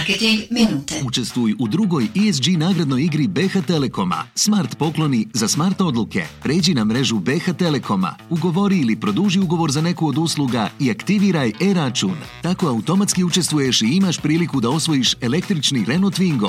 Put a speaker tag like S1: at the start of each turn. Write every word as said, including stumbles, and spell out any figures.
S1: Marketing minute.
S2: Učestvuj u drugoj E S G nagradnoj igri B H Telekoma. Smart pokloni za smart odluke. Pređi na mrežu B H Telekoma, ugovori ili produži ugovor za neku od usluga i aktiviraj e-račun. Tako automatski učestvuješ i imaš priliku da osvojiš električni Renault Twingo.